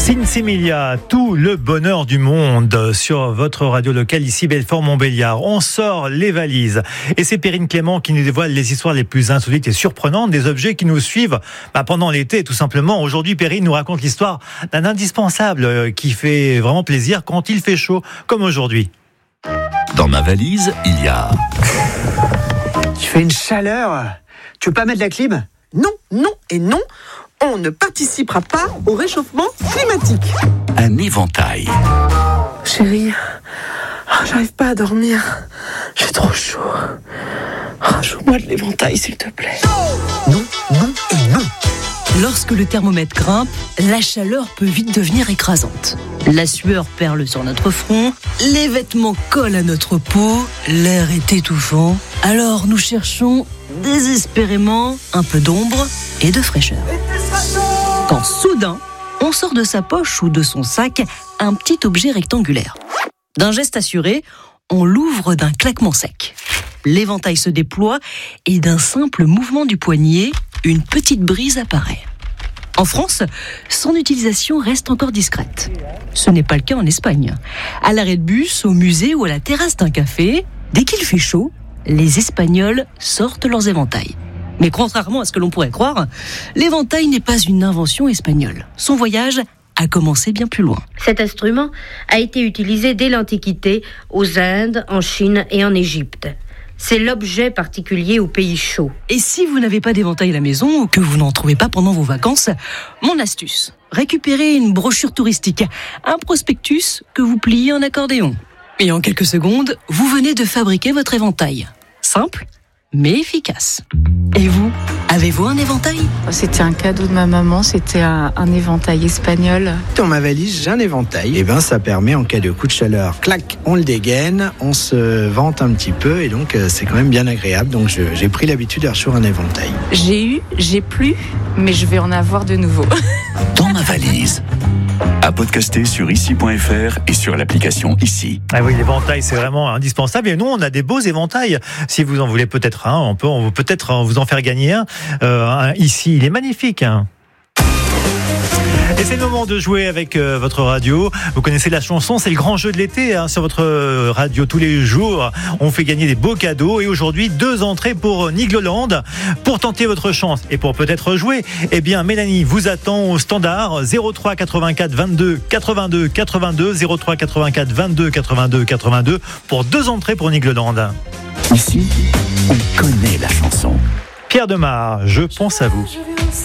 Sinsemilia, tout le bonheur du monde sur votre radio locale ici Belfort-Montbéliard. On sort les valises et c'est Perrine Clément qui nous dévoile les histoires les plus insolites et surprenantes des objets qui nous suivent pendant l'été tout simplement. Aujourd'hui, Perrine nous raconte l'histoire d'un indispensable qui fait vraiment plaisir quand il fait chaud comme aujourd'hui. Dans ma valise, il y a... Tu fais une chaleur. Tu veux pas mettre la clim ? Non, non et non. On ne participera pas au réchauffement climatique. Un éventail. Chérie, j'arrive pas à dormir. J'ai trop chaud. Joue-moi de l'éventail, s'il te plaît. Non, non et non. Lorsque le thermomètre grimpe, la chaleur peut vite devenir écrasante. La sueur perle sur notre front, les vêtements collent à notre peau, l'air est étouffant. Alors nous cherchons désespérément un peu d'ombre et de fraîcheur. Quand soudain, on sort de sa poche ou de son sac un petit objet rectangulaire. D'un geste assuré, on l'ouvre d'un claquement sec. L'éventail se déploie et d'un simple mouvement du poignet, une petite brise apparaît. En France, son utilisation reste encore discrète. Ce n'est pas le cas en Espagne. À l'arrêt de bus, au musée ou à la terrasse d'un café, dès qu'il fait chaud, les Espagnols sortent leurs éventails. Mais contrairement à ce que l'on pourrait croire, l'éventail n'est pas une invention espagnole. Son voyage a commencé bien plus loin. Cet instrument a été utilisé dès l'Antiquité, aux Indes, en Chine et en Égypte. C'est l'objet particulier aux pays chauds. Et si vous n'avez pas d'éventail à la maison ou que vous n'en trouvez pas pendant vos vacances, mon astuce, récupérez une brochure touristique, un prospectus que vous pliez en accordéon. Et en quelques secondes, vous venez de fabriquer votre éventail. Simple, mais efficace. Et vous, avez-vous un éventail ? C'était un cadeau de ma maman, c'était un éventail espagnol. Dans ma valise, j'ai un éventail. Et ça permet en cas de coup de chaleur, clac, on le dégaine, on se vente un petit peu et donc c'est quand même bien agréable. Donc j'ai pris l'habitude d'avoir sur un éventail. J'ai plus, mais je vais en avoir de nouveau. Dans ma valise. À podcaster sur ici.fr et sur l'application Ici. Ah oui, l'éventail, c'est vraiment indispensable. Et nous, on a des beaux éventails. Si vous en voulez peut-être un, on peut peut-être vous en faire gagner un. Ici, il est magnifique. Et c'est le moment de jouer avec votre radio. Vous connaissez la chanson, c'est le grand jeu de l'été sur votre radio tous les jours. On fait gagner des beaux cadeaux et aujourd'hui 2 entrées pour Nigloland. Pour tenter votre chance et pour peut-être jouer, Mélanie vous attend au standard 03 84 22 82 82 03 84 22 82 82 pour 2 entrées pour Nigloland. Ici, on connaît la chanson. Pierre Demar, je pense à vous.